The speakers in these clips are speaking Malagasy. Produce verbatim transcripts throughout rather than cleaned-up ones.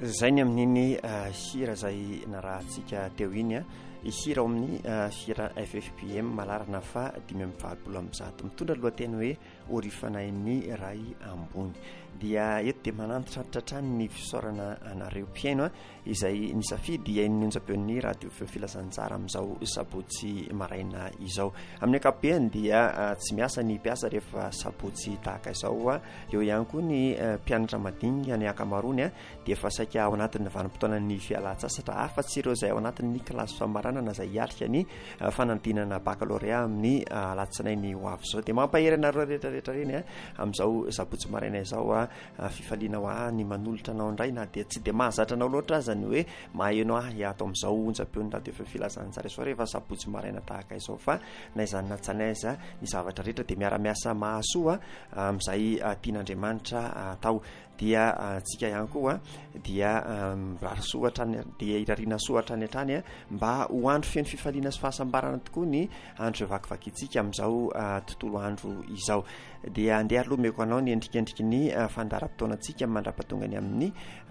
zay ny amin'iny hira zay narahantsika teo iny a ihira ao amin'ny fira F F P M malarana fa dimy amby valopolo amby zato mitondra lohateny hoe orifanain'ny ray ambony dia eto dia manantitra tratrany ny fisaorana anareo mpiaino a izay nisafidy iain'ny onjam-peon'ny radio feo filazantsara amin'izao sabotsy maraina izao amin'ny ankapobeny dia tsy miasa ny mpiasa rehefa sabotsy tahaka izao a eo ihany koa ny mpianatra madinika ny ankamarony a dia efa saika ao anatin'ny vanim-potoana ny fialan-tsasatra afa-tsy ireo izay ao anatin'ny kilasy famaranana izay hialika ny fanadinana baccalauréat amin'ny alatsinainy ho avy izao dia mampahery anareo rehetrarehetra reny a amin'izao sabotsy maraina izao a fifaliana ho a ny manolotra anao indray na dia tsy dia mahazatra anao loatra azany hoe mahaenao ah hiato amin'izao onjam-peon'ny radio feo filazantsara izao rehefa sabotsy maraina tahaka izao fa na izany na tsy anaiza ny zavatra rehetra dia miara-miasa mahasoa amin'izay tian'Andriamanitra atao dia antsika ihany koa dia rarisoatra dia irariana soatra any hatrany a mba ho andro feno fifaliana sy fahasambarana tokoa ny andro vakivaky itsika amin'izao tontolo andro izao dia andeha aloha meko anao ny endrikendriky ny fandaharam-potoanantsika mandra-pahatonga ny amin'ny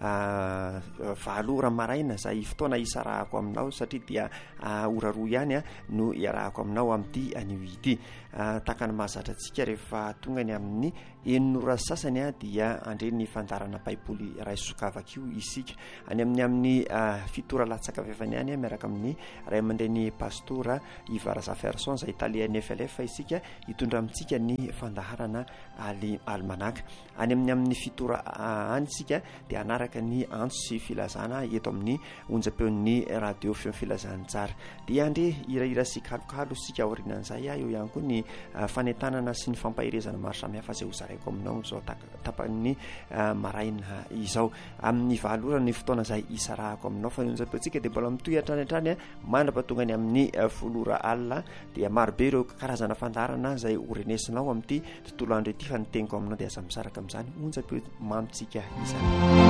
valo ora maraina izay fotoana isarahako aminao satria dia ora roa ihany a no iarahako aminao amin'ity anio ity tahaka ny mahazatra antsika rehefa tonga ny amin'ny enina sasany a dia andre ny fandarana baiboly ray sokavaka io isika any amin'ny amin'ny fitora latsaka vevany ihany a miaraka amin'ny ray aman-dreny pastora Ivar Zaferson izay talian'ny F L F isika hitondra amintsika ny fandaharana ali almanaka any amin'ny amin'ny fitora any isika dia anaraka ny antso sy filazana eto amin'ny onjam-peon'ny radio feo filazantsara dia andre hirahira sy kalokalo sika aorinan'izay a eo ihany koa ny fanentanana sy ny fampahirezana maro samihafa izay ho zaraiko aminao izao tapan'ny maraina izao amin'ny valora ny fotoana izay isarahako aminao fa ny onjam-peontsika dia mbola mitohy hatrany hatrany a mandra-pahatonga ny amin'ny folora alina dia marobe ireo karazana fandarana izay horenesinao amin'ity tontolo andro ity fa ny teniko aminao dia aza misaraka amin'izany onjam-peo mamitsika izany.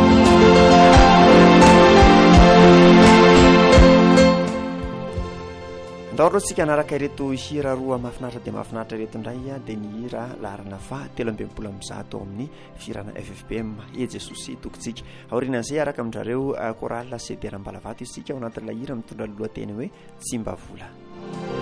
Ndaorotsika anaraka ireto hira roa mahafinaritra dia mahafinaritra ireto indray a dia ny hira laharana fa telo amby enimpolo amby zato ao amin'ny firana F F P M e Jesosy tokontsika aorinan'izay araka amin'izareo korala Sederambalavato isika ao anatin'ilay hira mitondra lohateny hoe tsy mba vola.